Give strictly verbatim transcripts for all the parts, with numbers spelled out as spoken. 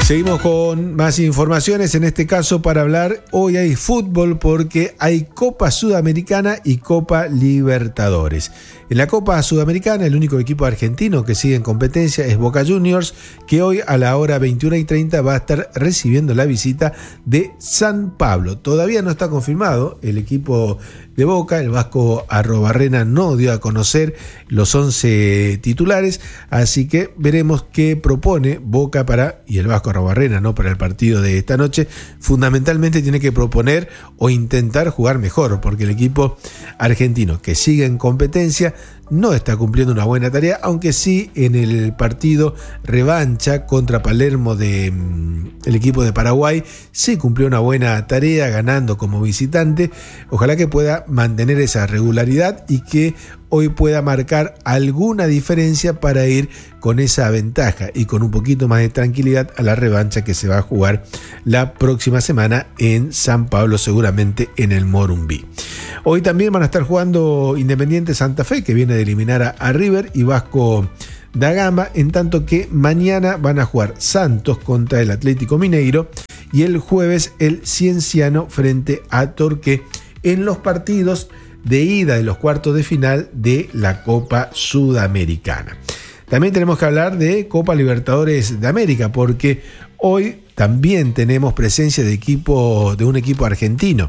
Seguimos con más informaciones, en este caso para hablar, hoy hay fútbol porque hay Copa Sudamericana y Copa Libertadores. En la Copa Sudamericana, el único equipo argentino que sigue en competencia es Boca Juniors, que hoy a la hora veintiuna y treinta va a estar recibiendo la visita de San Pablo. Todavía no está confirmado el equipo de Boca, el Vasco Arrobarrena no dio a conocer los once titulares, así que veremos qué propone Boca para, y el Vasco Arrobarrena, no para el partido de esta noche. Fundamentalmente tiene que proponer o intentar jugar mejor, porque el equipo argentino que sigue en competencia no está cumpliendo una buena tarea, aunque sí en el partido revancha contra Palermo de el equipo de Paraguay sí cumplió una buena tarea ganando como visitante. Ojalá que pueda mantener esa regularidad y que hoy pueda marcar alguna diferencia para ir con esa ventaja y con un poquito más de tranquilidad a la revancha que se va a jugar la próxima semana en San Pablo, seguramente en el Morumbí. Hoy también van a estar jugando Independiente Santa Fe, que viene de eliminar a, a River, y Vasco da Gama, en tanto que mañana van a jugar Santos contra el Atlético Mineiro y el jueves el Cienciano frente a Torqué en los partidos de ida de los cuartos de final de la Copa Sudamericana. También tenemos que hablar de Copa Libertadores de América, porque hoy también tenemos presencia de equipo, de un equipo argentino.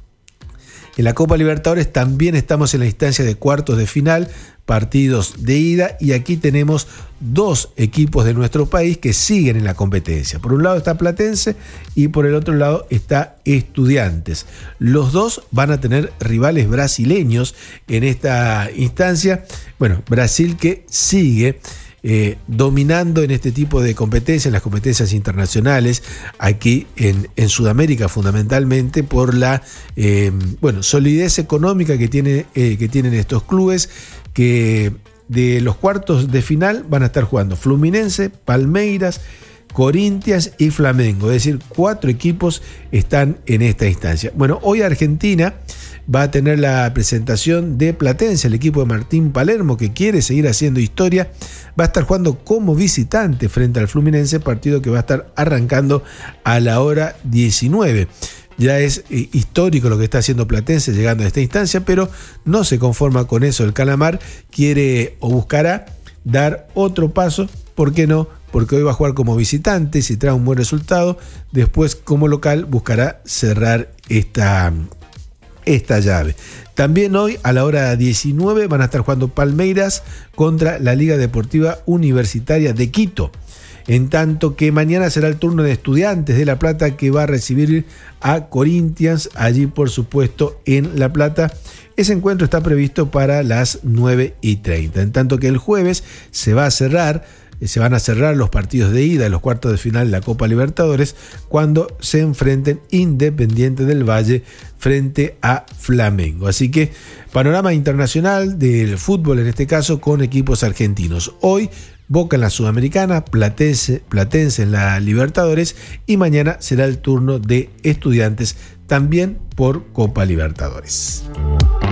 En la Copa Libertadores también estamos en la instancia de cuartos de final, partidos de ida, y aquí tenemos dos equipos de nuestro país que siguen en la competencia. Por un lado está Platense y por el otro lado está Estudiantes. Los dos van a tener rivales brasileños en esta instancia. Bueno, Brasil que sigue Eh, dominando en este tipo de competencias, en las competencias internacionales, aquí en, en Sudamérica fundamentalmente por la eh, bueno, solidez económica que, tiene, eh, que tienen estos clubes, que de los cuartos de final van a estar jugando Fluminense, Palmeiras, Corinthians y Flamengo, es decir, cuatro equipos están en esta instancia. Bueno, hoy Argentina va a tener la presentación de Platense, el equipo de Martín Palermo, que quiere seguir haciendo historia. Va a estar jugando como visitante frente al Fluminense, partido que va a estar arrancando a la hora diecinueve. Ya es eh, histórico lo que está haciendo Platense llegando a esta instancia, pero no se conforma con eso. El Calamar quiere o buscará dar otro paso, ¿por qué no? Porque hoy va a jugar como visitante, si trae un buen resultado, después como local buscará cerrar esta esta llave. También hoy a la hora diecinueve van a estar jugando Palmeiras contra la Liga Deportiva Universitaria de Quito. En tanto que mañana será el turno de Estudiantes de La Plata, que va a recibir a Corinthians, allí por supuesto en La Plata. Ese encuentro está previsto para las nueve y treinta. En tanto que el jueves se va a cerrar Se van a cerrar los partidos de ida de los cuartos de final de la Copa Libertadores cuando se enfrenten Independiente del Valle frente a Flamengo. Así que panorama internacional del fútbol, en este caso con equipos argentinos. Hoy Boca en la Sudamericana, Platense, Platense en la Libertadores, y mañana será el turno de Estudiantes también por Copa Libertadores.